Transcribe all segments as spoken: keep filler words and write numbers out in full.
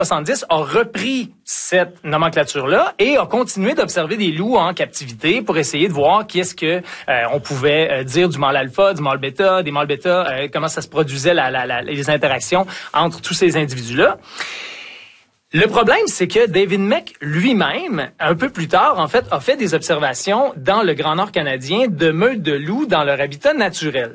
soixante-dix a repris cette nomenclature-là et a continué d'observer des loups en captivité pour essayer de voir qu'est-ce que euh, on pouvait euh, dire du mâle alpha, du mâle bêta, des mâles bêta, euh, comment ça se produisait la, la, la, les interactions entre tous ces individus-là. Le problème, c'est que David Mech lui-même, un peu plus tard, en fait, a fait des observations dans le Grand Nord canadien de meutes de loups dans leur habitat naturel.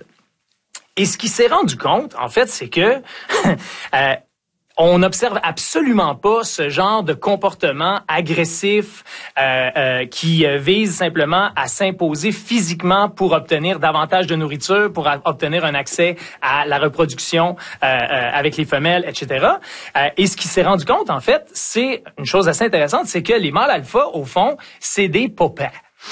Et ce qu'il s'est rendu compte, en fait, c'est que euh, on n'observe absolument pas ce genre de comportement agressif euh, euh, qui euh, vise simplement à s'imposer physiquement pour obtenir davantage de nourriture, pour a- obtenir un accès à la reproduction euh, euh, avec les femelles, et cetera. Euh, et ce qui s'est rendu compte, en fait, c'est une chose assez intéressante, c'est que les mâles alpha, au fond, c'est des paupières.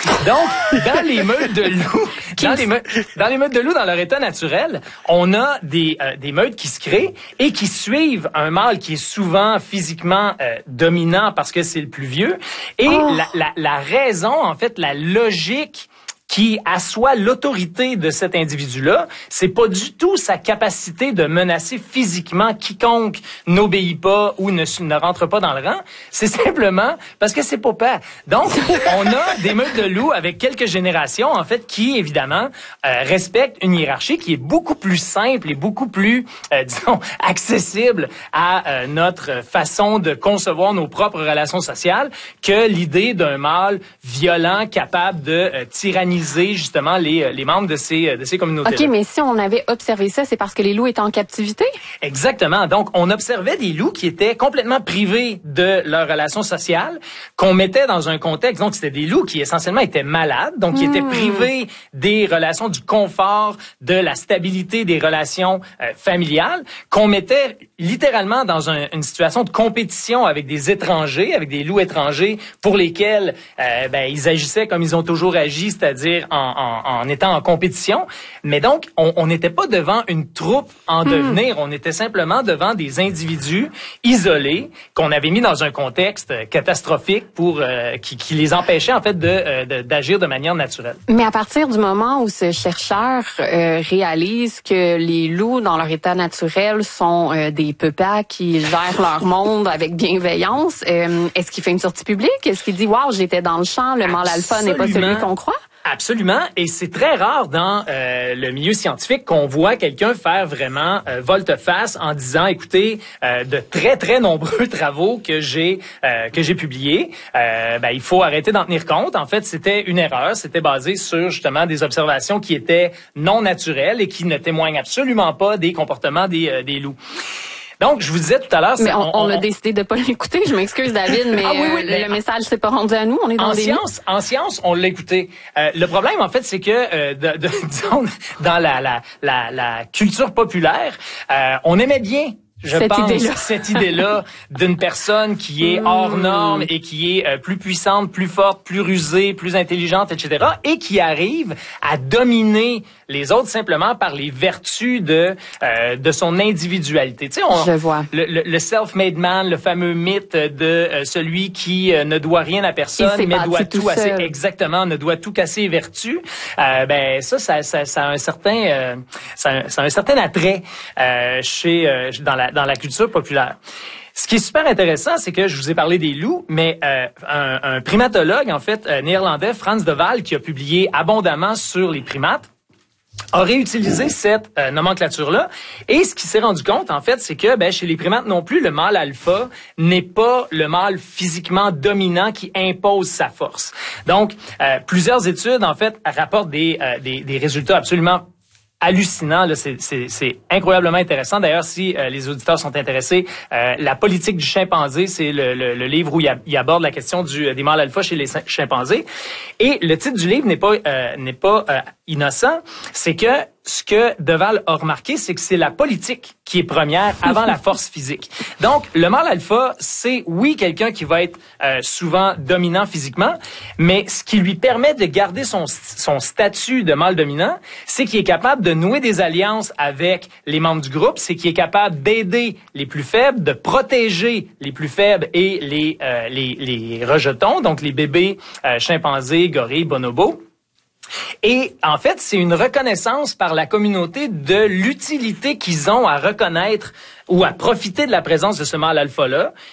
Donc, dans les meutes de loups, dans les meutes, dans les meutes de loups, dans leur état naturel, on a des euh, des meutes qui se créent et qui suivent un mâle qui est souvent physiquement euh, dominant parce que c'est le plus vieux. Et oh. la, la la raison, en fait, la logique qui assoit l'autorité de cet individu-là, c'est pas du tout sa capacité de menacer physiquement quiconque n'obéit pas ou ne, ne rentre pas dans le rang. C'est simplement parce que c'est pas peur. Donc, on a des meutes de loups avec quelques générations, en fait, qui, évidemment, euh, respectent une hiérarchie qui est beaucoup plus simple et beaucoup plus, euh, disons, accessible à euh, notre façon de concevoir nos propres relations sociales que l'idée d'un mâle violent capable de euh, tyranniser justement les les membres de ces de ces communautés. OK, mais si on avait observé ça, c'est parce que les loups étaient en captivité? Exactement. Donc on observait des loups qui étaient complètement privés de leurs relations sociales, qu'on mettait dans un contexte, donc c'était des loups qui essentiellement étaient malades, donc qui mmh. étaient privés des relations, du confort, de la stabilité des relations euh, familiales, qu'on mettait littéralement dans un, une situation de compétition avec des étrangers, avec des loups étrangers pour lesquels euh, ben ils agissaient comme ils ont toujours agi, c'est-à-dire En, en, en étant en compétition. Mais donc, on n'était pas devant une troupe en mmh. devenir. On était simplement devant des individus isolés qu'on avait mis dans un contexte catastrophique pour euh, qui, qui les empêchait en fait de, euh, de d'agir de manière naturelle. Mais à partir du moment où ce chercheur euh, réalise que les loups dans leur état naturel sont euh, des peuples qui gèrent leur monde avec bienveillance, euh, est-ce qu'il fait une sortie publique? Est-ce qu'il dit waouh, j'étais dans le champ, le mâle alpha n'est pas celui qu'on croit? Absolument, et c'est très rare dans euh, le milieu scientifique qu'on voit quelqu'un faire vraiment euh, volte-face en disant, écoutez, euh, de très très nombreux travaux que j'ai euh, que j'ai publiés, euh, ben il faut arrêter d'en tenir compte. En fait, c'était une erreur, c'était basé sur justement des observations qui étaient non naturelles et qui ne témoignent absolument pas des comportements des euh, des loups. Donc, je vous disais tout à l'heure... Mais on, on, on a décidé de pas l'écouter. Je m'excuse, David, mais, ah, oui, oui, mais euh, le message s'est pas rendu à nous. On est dans en des science, en science, on l'a écouté. Euh, le problème, en fait, c'est que, euh, de, de, disons, dans la, la, la, la culture populaire, euh, on aimait bien je cette pense idée-là. cette idée-là d'une personne qui est hors norme et qui est euh, plus puissante, plus forte, plus rusée, plus intelligente, et cetera, et qui arrive à dominer les autres simplement par les vertus de euh, de son individualité. Tu sais, on, je vois. Le, le, le self-made man, le fameux mythe de euh, celui qui euh, ne doit rien à personne, mais doit tout, tout à ses, exactement, ne doit tout qu'à ses vertus. Euh, ben ça, ça, ça, ça a un certain, euh, ça, a, ça a un certain attrait euh, chez euh, dans la dans la culture populaire. Ce qui est super intéressant, c'est que je vous ai parlé des loups, mais euh, un, un primatologue, en fait, euh, néerlandais, Frans de Waal, qui a publié abondamment sur les primates, a réutilisé cette euh, nomenclature-là. Et ce qu'il s'est rendu compte, en fait, c'est que ben, chez les primates non plus, le mâle alpha n'est pas le mâle physiquement dominant qui impose sa force. Donc, euh, plusieurs études, en fait, rapportent des, euh, des, des résultats absolument hallucinant, là, c'est, c'est, c'est incroyablement intéressant. D'ailleurs, si euh, les auditeurs sont intéressés, euh, La politique du chimpanzé, c'est le, le, le livre où il, a, il aborde la question du, des mâles alpha chez les chimpanzés. Et le titre du livre n'est pas euh, n'est pas euh, innocent. C'est que ce que de Waal a remarqué, c'est que c'est la politique qui est première avant la force physique. Donc, le mâle alpha, c'est, oui, quelqu'un qui va être euh, souvent dominant physiquement, mais ce qui lui permet de garder son, son statut de mâle dominant, c'est qu'il est capable de nouer des alliances avec les membres du groupe, c'est qu'il est capable d'aider les plus faibles, de protéger les plus faibles et les, euh, les, les rejetons, donc les bébés euh, chimpanzés, gorilles, bonobos. Et en fait, c'est une reconnaissance par la communauté de l'utilité qu'ils ont à reconnaître ou à profiter de la présence de ce mâle alpha-là